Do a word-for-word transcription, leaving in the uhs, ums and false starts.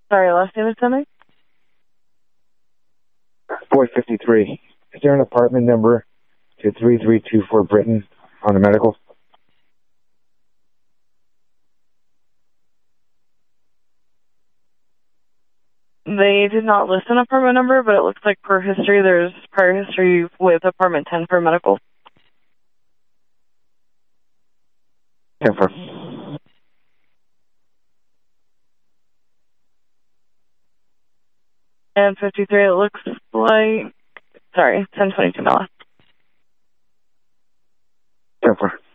Sorry, last name is something? four fifty-three. Is there an apartment number to three three two four Britain on the medical? They did not list an apartment number, but it looks like per history, there's prior history with apartment ten for medical. ten four. And fifty-three, it looks like, sorry, ten twenty-two Mella. ten four.